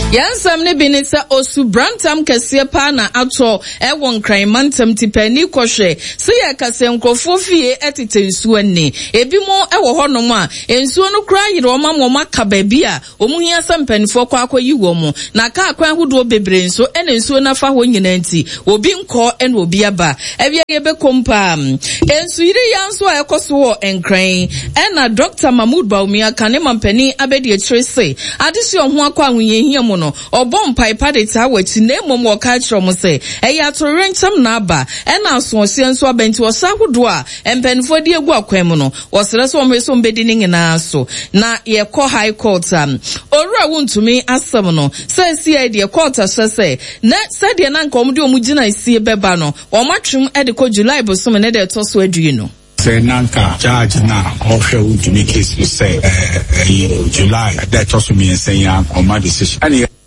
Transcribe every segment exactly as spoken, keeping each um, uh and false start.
Yansam ne binisa osu brantam kese pa na ato ewo nkran mantam tipani kohwe se ye kase nkrofo fie etete nsuo ani ebi mo ewo honom a ensuo no kra yire oma mo maka baabi a omuhia sampanifo kwa akwayi wo mo na ka akwan hudo bebre nso ene nsuo na fa ho nyina nti obi nko ene obi aba ebia ye be kompa ensu yire yanso a ekoso wo nkran ena Doctor Mahmoud Baumia kane mampani abedi etrese adisi ho akwa anwenye hia mo no obom paipa de ta wati na emom wo ka kiro mo se eya to rencham na aba ena asonse nso abenti wo sa hodo a empanifo de egu akwan mu no wo sere so mo so mbedi ni nyina so na ye ko high court am orura wuntumi asem no se si e de court asese na se de na nkom de omugina isi beba no wo matwem e de ko July bosom ne de to so adui no say nanka charge na offer would to make case we say uh, July that also means saying on my decision.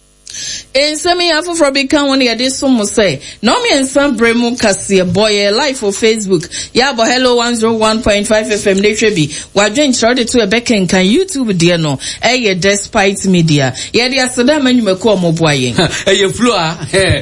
In semi afo for become one ya this some say no me and some bremu kase boy live for Facebook ya bo hello one oh one point five F M netrebi wadwen chode to e beken kan YouTube de no eh despite media ya dia sada manwuma ko omoboaye eh flow ah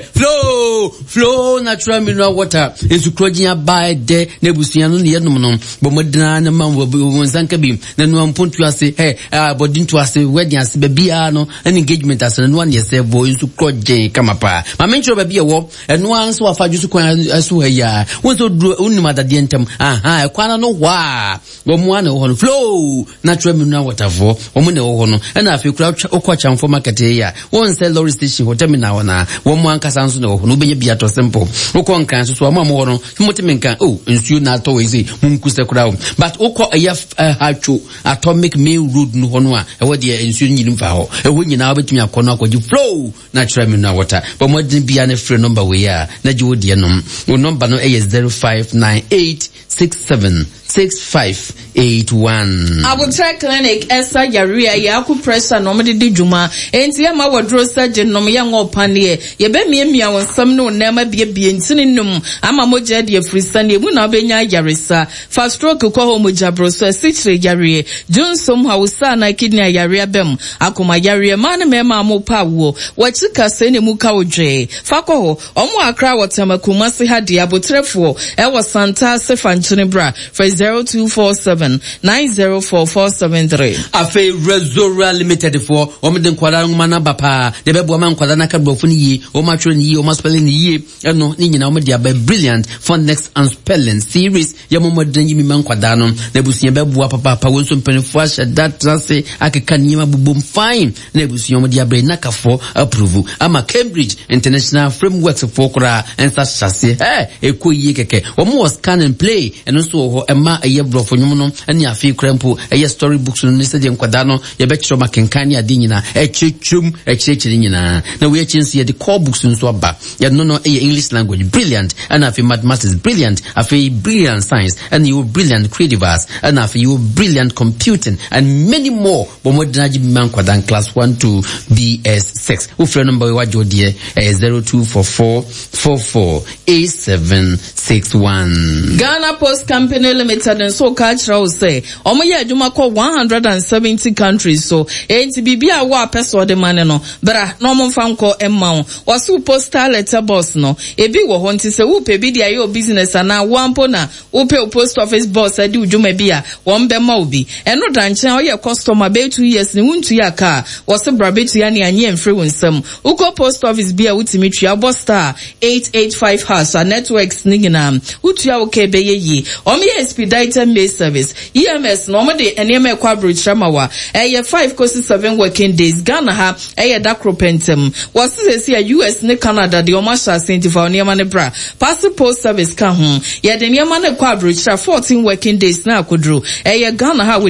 flow flow natural mineral water esu krogin by de na busuan no ne yenom no bo modina na man wo nsanka bi na no ampontu ase eh bodin to ase wedding ase ba bia no an engagement ase no one yese boy su kroje kama pa ma mencho ba bia wo eno anso afa jusu kwan aso ya wonso unni madade ntem aha kwana no hwa wo mu ana wo no flow natural mineral water fo wo mu ne wo no na afi kura okwa chamfo market ya won sell lorry station ho terminal na wo mu ankasa nso ne wo no benye bia to simple wo kon kan so so ma mo no mutime kan oh nsuo na to we say munkuse kura wo but okọ eya hacho atomic main road no ho no a e wo de nsuo nyinim fa ho e wo nyina obetumi akono akoji flow natural mineral water but mo din bia na free number we ya na ji wo de nom wo number no is zero five nine eight six seven six five eight one. I will try clinic esa yaria ya ku pressure no me de djuma enti ya ma wodro surgeon no me ya ngopane ye be miemia wonsam no na ma bie bie ntini num ama moja de afrisane mu na obenya yaresa fast stroke ko ho moja broso sichire yarie junsom hausa na kidney yaria bem akoma yarie man me ma mo pawo wachika se ne mu ka odwe fakọ ho omo akra wotamakuma se hade abotrefo e wo santa se fanchine bra for zero two four seven nine zero four four seven three. Afe Resora Limited for omeden kwara nguma bapa de bebo man kwara na kadbofo ni yi o ma tro ni yi o ma spelling ni yi eno ni nyina omede aba brilliant for next and spelling series ya momeden yi mi man kwada no na busuya bebo papa pa wonso mpenfo asha that trase akeka nyima bubom fine na busuya omede aba na kafo approve ama Cambridge International Frameworks for kora ensa chase eh ekoyi keke o mo scan and play eno so ho ema eye brofo nyum no ene afi krempo eye story books no nise de nkwada no ye be kiro makenkani ade nyina e chechum e chechiri nyina na we chinsi ye de core books nso aba ye no no eye English language brilliant and afi mathematics brilliant afi brilliant science and you brilliant creative arts and afi you brilliant computing and many more bo modina ji man kwada class one to B S six wo free number wa jodie eh zero two four four four four eight seven six one. Ghana Post Company Limited and so cultural say omo ye adwuma ko one hundred seventy countries so enti bibia wa peso de mane no bra no mo fanko emma wasu postal letter boss no ebi wo ho nti se wo pe bi dia yo business ana wampo na wo pe post office boss adi udwuma bia wo mbe ma obi eno danchen o ye customer be two years ni wuntu ya ka wo se bra betu ya ne anye mfre wonsam uko post office bia wutimi twa boss star eight eight five hash networks ni gina utu ya okay be ye omo ye expedited mail service E M S no mo de enema kwa brochama wa eh five kosi seven working days Ghana ha eh dakropentem was say U S ne Canada de omo sha sentify enema ne bra passport service ka ho ye de enema ne kwa brochama fourteen working days na akodro eh Ghana ha